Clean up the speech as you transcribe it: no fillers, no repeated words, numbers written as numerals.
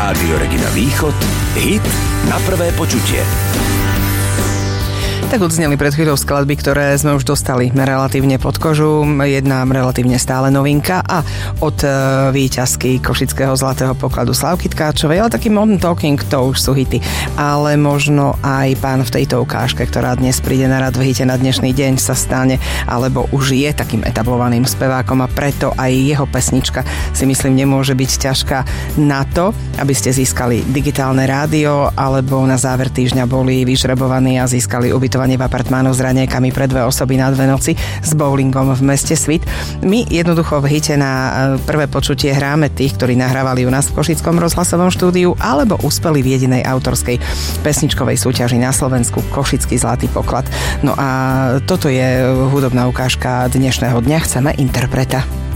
Rádio Regina Východ, hit na prvé počutie. Tak odzneli pred chvíľou skladby, ktoré sme už dostali relatívne pod kožu. Jedna relatívne stále novinka a od víťazky košického zlatého pokladu Slávky Tkáčovej, ale taký modern talking, to už sú hity. Ale možno aj pán v tejto ukážke, ktorá dnes príde na rad v hite na dnešný deň, sa stane, alebo už je takým etablovaným spevákom a preto aj jeho pesnička si myslím nemôže byť ťažká na to, aby ste získali digitálne rádio alebo na záver týždňa boli vyžrebovaní a získali ubytovanie v apartmánoch s raňajkami pre 2 osoby na 2 noci s bowlingom v meste Svit. My jednoducho v hite na prvé počutie hráme tých, ktorí nahrávali u nás v Košickom rozhlasovom štúdiu alebo uspeli v jedinej autorskej pesničkovej súťaži na Slovensku Košický zlatý poklad. No a toto je hudobná ukážka dnešného dňa. Chceme interpreta.